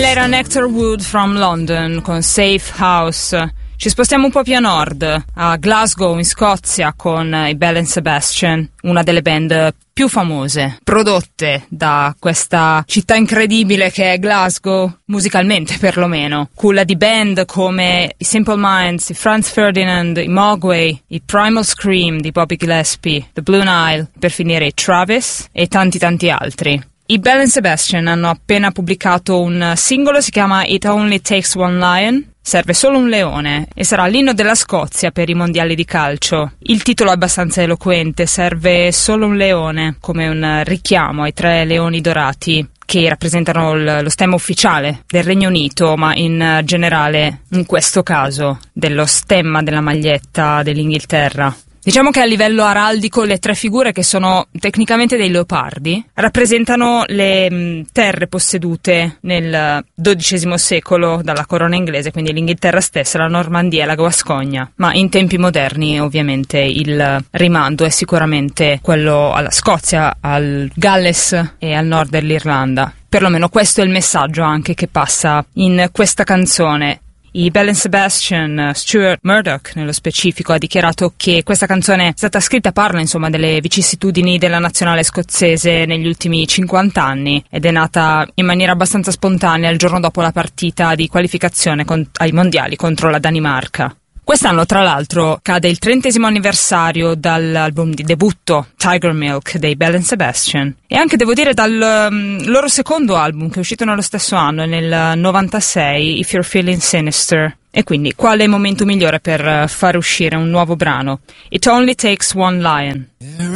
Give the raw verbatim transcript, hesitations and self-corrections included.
Quella era Nectar Wood from London con Safe House. Ci spostiamo un po' più a nord, a Glasgow in Scozia, con i Belle and Sebastian, una delle band più famose, prodotte da questa città incredibile che è Glasgow, musicalmente perlomeno. Culla di band come i Simple Minds, i Franz Ferdinand, i Mogwai, i Primal Scream di Bobby Gillespie, The Blue Nile, per finire i Travis e tanti tanti altri. I Belle and Sebastian hanno appena pubblicato un singolo, si chiama It Only Takes One Lion. Serve solo un leone e sarà l'inno della Scozia per i mondiali di calcio. Il titolo è abbastanza eloquente, serve solo un leone, come un richiamo ai tre leoni dorati che rappresentano l- lo stemma ufficiale del Regno Unito, ma in generale, in questo caso, dello stemma della maglietta dell'Inghilterra. Diciamo che a livello araldico le tre figure, che sono tecnicamente dei leopardi, rappresentano le mh, terre possedute nel dodicesimo secolo dalla corona inglese, quindi l'Inghilterra stessa, la Normandia e la Guascogna. Ma in tempi moderni ovviamente il rimando è sicuramente quello alla Scozia, al Galles e al nord dell'Irlanda. Perlomeno questo è il messaggio anche che passa in questa canzone. I Belle and Sebastian, Stuart Murdoch nello specifico, ha dichiarato che questa canzone è stata scritta, parla insomma delle vicissitudini della nazionale scozzese negli ultimi cinquanta anni ed è nata in maniera abbastanza spontanea il giorno dopo la partita di qualificazione con, ai mondiali contro la Danimarca. Quest'anno, tra l'altro, cade il trentesimo anniversario dall'album di debutto Tiger Milk dei Belle and Sebastian e anche, devo dire, dal um, loro secondo album che è uscito nello stesso anno, nel novantasei, If You're Feeling Sinister. E quindi, quale momento migliore per uh, far uscire un nuovo brano? It Only Takes One Lion.